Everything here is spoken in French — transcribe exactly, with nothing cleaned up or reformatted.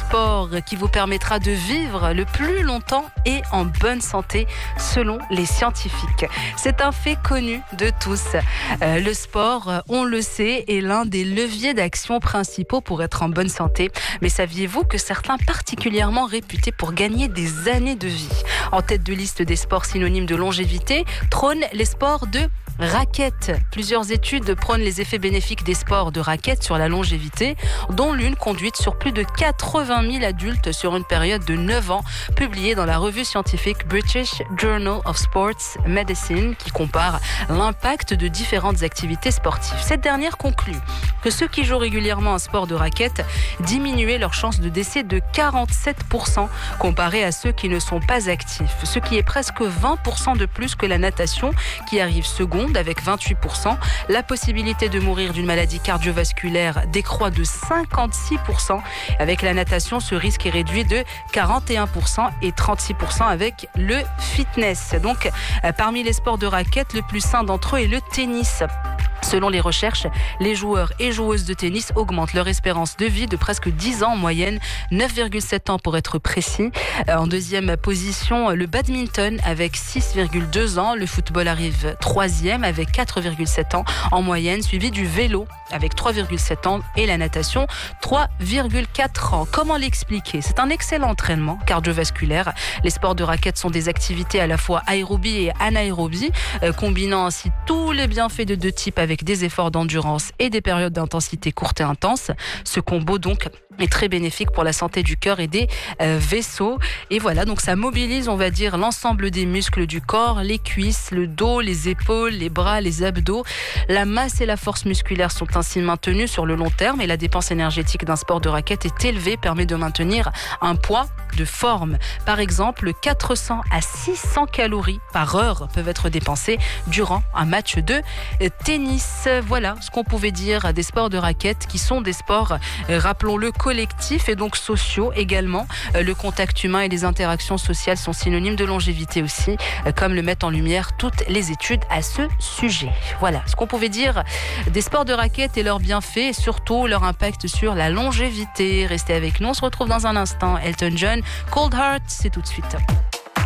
sport qui vous permettra de vivre le plus longtemps et en bonne santé selon les scientifiques. C'est un fait connu de tous. Euh, le sport, on le sait, est l'un des leviers d'action principaux pour être en bonne santé. Mais saviez-vous que certains particulièrement réputés pour gagner des années de vie? En tête de liste des sports synonymes de longévité trônent les sports de raquettes. Plusieurs études prônent les effets bénéfiques des sports de raquettes sur la longévité, dont l'une conduite sur plus de quatre-vingt mille adultes sur une période de neuf ans, publiée dans la revue scientifique British Journal of Sports Medicine, qui compare l'impact de différentes activités sportives. Cette dernière conclut que ceux qui jouent régulièrement un sport de raquette diminuaient leurs chances de décès de quarante-sept pour cent comparé à ceux qui ne sont pas actifs, ce qui est presque vingt pour cent de plus que la natation, qui arrive seconde avec vingt-huit pour cent. La possibilité de mourir d'une maladie cardiovasculaire décroît de cinquante-six pour cent. Avec la natation, ce risque est réduit de quarante et un pour cent et trente-six pour cent avec le fitness. Donc, parmi les sports de raquettes, le plus sain d'entre eux est le tennis. Selon les recherches, les joueurs et joueuses de tennis augmentent leur espérance de vie de presque dix ans en moyenne, neuf virgule sept ans pour être précis. En deuxième position, le badminton avec six virgule deux ans. Le football arrive troisième avec quatre virgule sept ans en moyenne, suivi du vélo avec trois virgule sept ans et la natation trois virgule quatre ans. Comment l'expliquer? C'est un excellent entraînement cardiovasculaire. Les sports de raquettes sont des activités à la fois aérobie et anaérobie, euh, combinant ainsi tous les bienfaits de deux types avec des efforts d'endurance et des périodes d'intensité courte et intense. Ce combo donc est très bénéfique pour la santé du cœur et des euh, vaisseaux. Et voilà, donc ça mobilise, on va dire, l'ensemble des muscles du corps, les cuisses, le dos, les épaules, les bras, les abdos. La masse et la force musculaire sont ainsi maintenues sur le long terme et la dépense énergétique d'un sport de raquette est élevée, permet de maintenir un poids de forme. Par exemple, quatre cents à six cents calories par heure peuvent être dépensées durant un match de tennis. Voilà ce qu'on pouvait dire des sports de raquette qui sont des sports, euh, rappelons-le, collectifs et donc sociaux également. Euh, le contact humain et les interactions sociales sont synonymes de longévité aussi, euh, comme le mettent en lumière toutes les études à ce sujet. Voilà ce qu'on pouvait dire des sports de raquette et leurs bienfaits et surtout leur impact sur la longévité. Restez avec nous, on se retrouve dans un instant. Elton John, Cold Heart, c'est tout de suite.